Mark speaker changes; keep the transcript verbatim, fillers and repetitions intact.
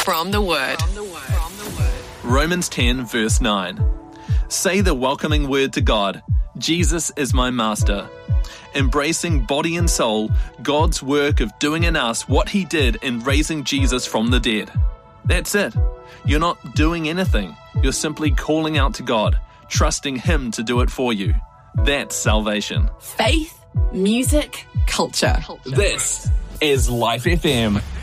Speaker 1: From the Word.
Speaker 2: Romans ten, verse nine. Say the welcoming word to God. Jesus is my master. Embracing body and soul, God's work of doing in us what he did in raising Jesus from the dead. That's it. You're not doing anything. You're simply calling out to God, trusting him to do it for you. That's salvation.
Speaker 1: Faith, music, culture.
Speaker 3: This is Life F M.